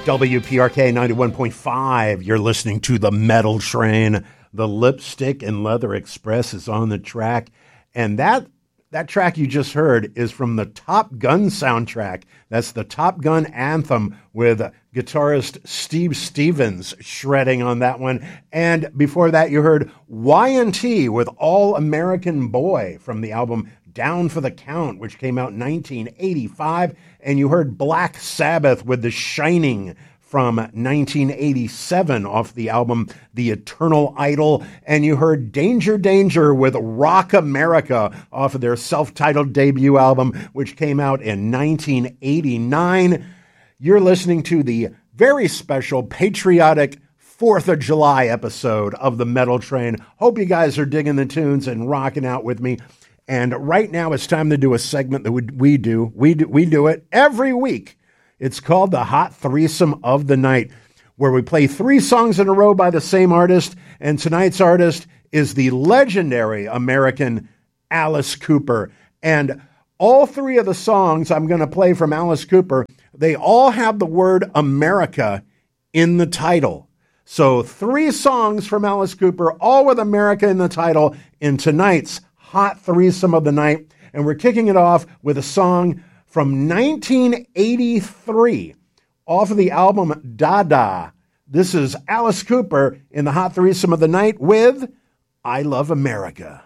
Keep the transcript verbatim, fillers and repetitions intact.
W P R K ninety-one point five. You're listening to The Metal Train. The Lipstick and Leather Express is on the track. And that that track you just heard is from the Top Gun soundtrack. That's the Top Gun anthem with guitarist Steve Stevens shredding on that one. And before that, you heard Y and T with All American Boy from the album Down for the Count, which came out in nineteen eighty-five. And you heard Black Sabbath with The Shining from nineteen eighty-seven off the album The Eternal Idol. And you heard Danger Danger with Rock America off of their self-titled debut album, which came out in nineteen eighty-nine. You're listening to the very special patriotic fourth of July episode of The Metal Train. Hope you guys are digging the tunes and rocking out with me. And right now it's time to do a segment that we, we do. We do. We do it every week. It's called the Hot Threesome of the Night, where we play three songs in a row by the same artist. And tonight's artist is the legendary American Alice Cooper. And all three of the songs I'm going to play from Alice Cooper, they all have the word America in the title. So three songs from Alice Cooper, all with America in the title, in tonight's Hot Threesome of the Night. And we're kicking it off with a song from nineteen eighty-three off of the album Dada. This is Alice Cooper in the Hot Threesome of the Night with I Love America.